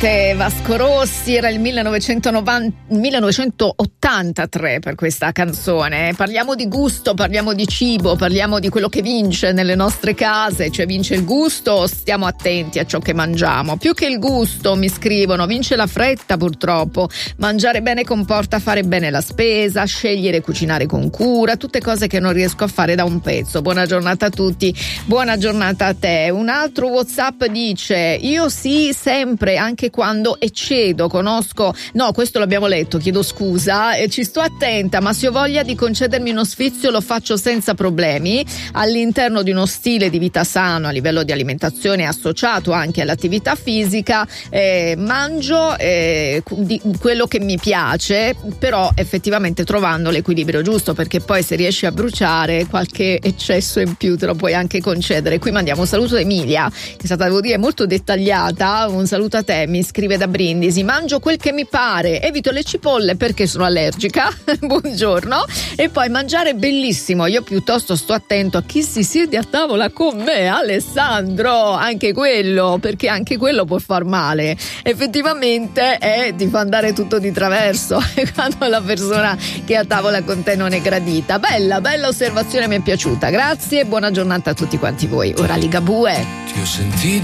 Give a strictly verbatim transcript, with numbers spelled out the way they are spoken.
Notte, Vasco Rossi, era il millenovecentonovanta, millenovecentottantatré per questa canzone. Parliamo di gusto, parliamo di cibo, parliamo di quello che vince nelle nostre case, cioè vince il gusto, stiamo attenti a ciò che mangiamo. Più che il gusto, mi scrivono, vince la fretta purtroppo. Mangiare bene comporta fare bene la spesa, scegliere e cucinare con cura, tutte cose che non riesco a fare da un pezzo. Buona giornata a tutti, buona giornata a te. Un altro WhatsApp dice: io sì, sempre, anche quando eccedo, conosco, no, questo l'abbiamo letto, chiedo scusa, e ci sto attenta, ma se ho voglia di concedermi uno sfizio lo faccio senza problemi, all'interno di uno stile di vita sano a livello di alimentazione associato anche all'attività fisica, eh, mangio eh, di quello che mi piace, però effettivamente trovando l'equilibrio giusto, perché poi se riesci a bruciare qualche eccesso in più te lo puoi anche concedere. Qui mandiamo un saluto a Emilia, che è stata, devo dire, molto dettagliata. Un saluto a te, mi scrive da Brindisi: mangio quel che mi pare, evito le cipolle perché sono allergica. Buongiorno. E poi mangiare bellissimo, io piuttosto sto attento a chi si siede a tavola con me. Alessandro, anche quello, perché anche quello può far male effettivamente, e ti fa andare tutto di traverso quando la persona che è a tavola con te non è gradita. Bella, bella osservazione, mi è piaciuta, grazie, buona giornata a tutti quanti voi. Ora Ligabue. Ti ho sentito